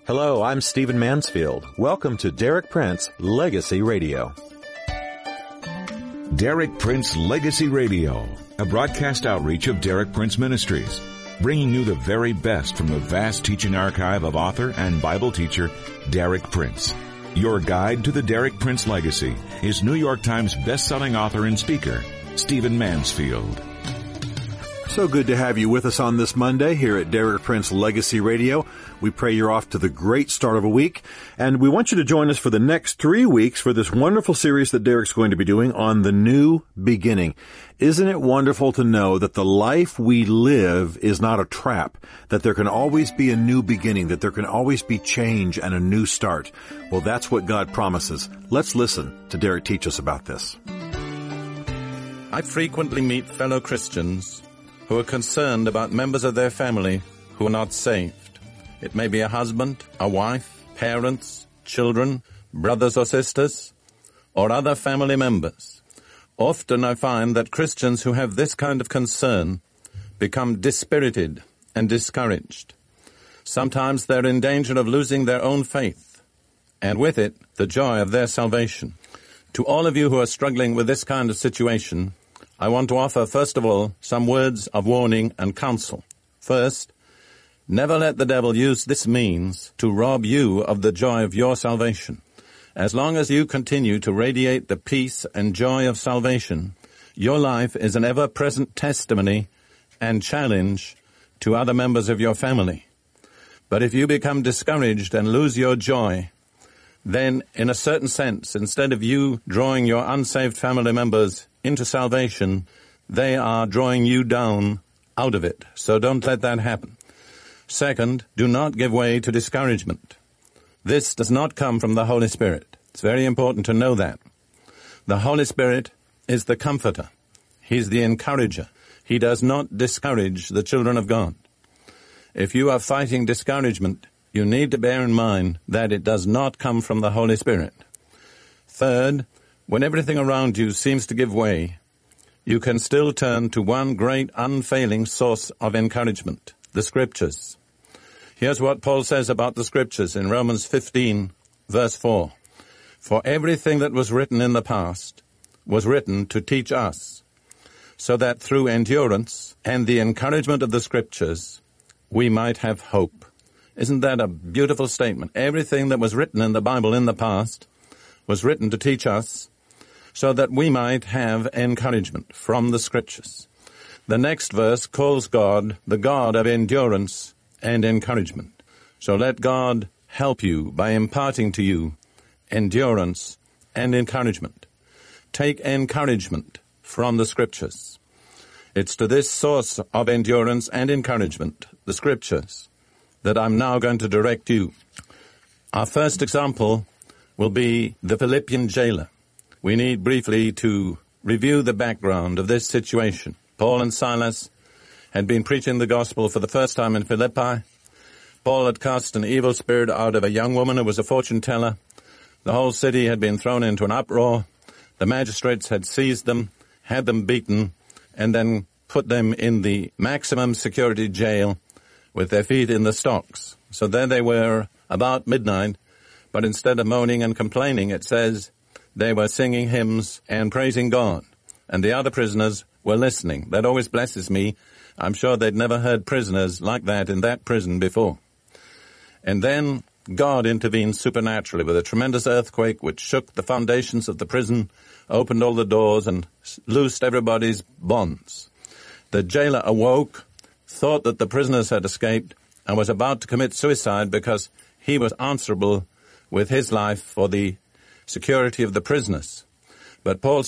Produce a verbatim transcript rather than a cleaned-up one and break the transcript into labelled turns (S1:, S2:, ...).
S1: Hello, I'm Stephen Mansfield. Welcome to Derek Prince Legacy Radio.
S2: Derek Prince Legacy Radio, a broadcast outreach of Derek Prince Ministries, bringing you the very best from the vast teaching archive of author and Bible teacher Derek Prince. Your guide to the Derek Prince legacy is New York Times best-selling author and speaker, Stephen Mansfield.
S1: So good to have you with us on this Monday here at Derek Prince Legacy Radio. We pray you're off to the great start of a week, and we want you to join us for the next three weeks for this wonderful series that Derek's going to be doing on the new beginning. Isn't it wonderful to know that the life we live is not a trap, that there can always be a new beginning, that there can always be change and a new start? Well, that's what God promises. Let's listen to Derek teach us about this.
S3: I frequently meet fellow Christians who are concerned about members of their family who are not saved. It may be a husband, a wife, parents, children, brothers or sisters, or other family members. Often I find that Christians who have this kind of concern become dispirited and discouraged. Sometimes they're in danger of losing their own faith, and with it, the joy of their salvation. To all of you who are struggling with this kind of situation, I want to offer, first of all, some words of warning and counsel. First, never let the devil use this means to rob you of the joy of your salvation. As long as you continue to radiate the peace and joy of salvation, your life is an ever-present testimony and challenge to other members of your family. But if you become discouraged and lose your joy, then in a certain sense, instead of you drawing your unsaved family members into salvation, they are drawing you down out of it. So don't let that happen. Second, do not give way to discouragement. This does not come from the Holy Spirit. It's very important to know that. The Holy Spirit is the comforter. He's the encourager. He does not discourage the children of God. If you are fighting discouragement, you need to bear in mind that it does not come from the Holy Spirit. Third, when everything around you seems to give way, you can still turn to one great unfailing source of encouragement, the Scriptures. Here's what Paul says about the Scriptures in Romans fifteen, verse four. For everything that was written in the past was written to teach us, so that through endurance and the encouragement of the Scriptures, we might have hope. Isn't that a beautiful statement? Everything that was written in the Bible in the past was written to teach us, so that we might have encouragement from the Scriptures. The next verse calls God the God of endurance and encouragement. So let God help you by imparting to you endurance and encouragement. Take encouragement from the Scriptures. It's to this source of endurance and encouragement, the Scriptures, that I'm now going to direct you. Our first example will be the Philippian jailer. We need briefly to review the background of this situation. Paul and Silas had been preaching the gospel for the first time in Philippi. Paul had cast an evil spirit out of a young woman who was a fortune teller. The whole city had been thrown into an uproar. The magistrates had seized them, had them beaten, and then put them in the maximum security jail with their feet in the stocks. So there they were about midnight, but instead of moaning and complaining, it says they were singing hymns and praising God. And the other prisoners were listening. That always blesses me. I'm sure they'd never heard prisoners like that in that prison before. And then God intervened supernaturally with a tremendous earthquake which shook the foundations of the prison, opened all the doors, and loosed everybody's bonds. The jailer awoke, thought that the prisoners had escaped, and was about to commit suicide because he was answerable with his life for the security of the prisoners. But Paul